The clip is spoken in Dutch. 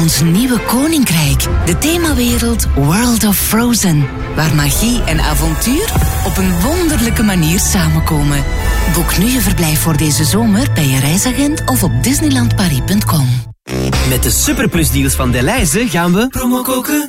ons nieuwe koninkrijk, de themawereld World of Frozen, waar magie en avontuur op een wonderlijke manier samenkomen. Boek nu je verblijf voor deze zomer bij je reisagent of op disneylandparis.com. Met de superplusdeals van Delhaize gaan we promo koken